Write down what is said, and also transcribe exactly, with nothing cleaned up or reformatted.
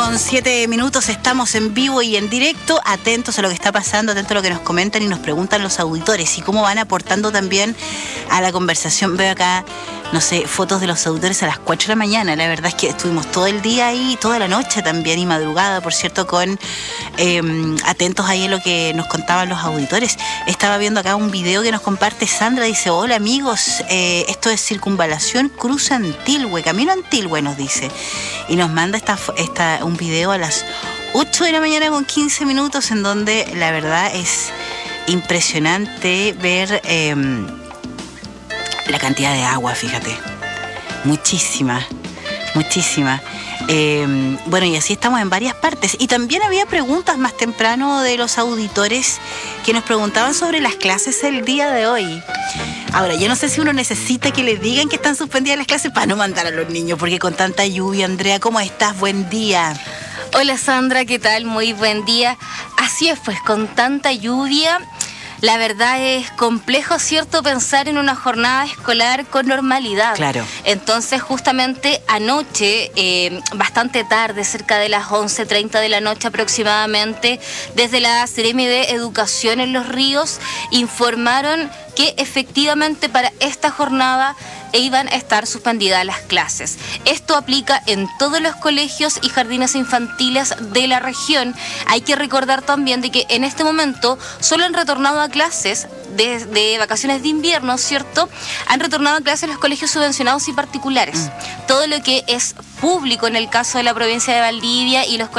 con siete minutos, estamos en vivo y en directo, atentos a lo que está pasando, atentos a lo que nos comentan y nos preguntan los auditores y cómo van aportando también a la conversación. Veo acá, no sé, fotos de los auditores a las cuatro de la mañana. La verdad es que estuvimos todo el día ahí, toda la noche también y madrugada, por cierto, con eh, atentos ahí a lo que nos contaban los auditores. Estaba viendo acá un video que nos comparte Sandra, dice: hola amigos, eh, esto es Circunvalación Cruz Antilhue, camino a Antilhue, nos dice. Y nos manda esta, esta, un video a las ocho de la mañana con quince minutos, en donde la verdad es impresionante ver eh, la cantidad de agua, fíjate. Muchísima, muchísima. Eh, bueno, y así estamos en varias partes. Y también había preguntas más temprano de los auditores que nos preguntaban sobre las clases el día de hoy. Ahora, yo no sé si uno necesita que le digan que están suspendidas las clases para no mandar a los niños, porque con tanta lluvia. Andrea, ¿cómo estás? Buen día. Hola Sandra, ¿qué tal? Muy buen día. Así es, pues con tanta lluvia, la verdad es complejo, ¿cierto?, pensar en una jornada escolar con normalidad. Claro. Entonces, justamente anoche, eh, bastante tarde, cerca de las once treinta de la noche aproximadamente, desde la Seremi de Educación en Los Ríos, informaron que efectivamente para esta jornada iban a estar suspendidas las clases. Esto aplica en todos los colegios y jardines infantiles de la región. Hay que recordar también de que en este momento solo han retornado a clases de, de vacaciones de invierno, ¿cierto? Han retornado a clases los colegios subvencionados y particulares. Mm. Todo lo que es público en el caso de la provincia de Valdivia y los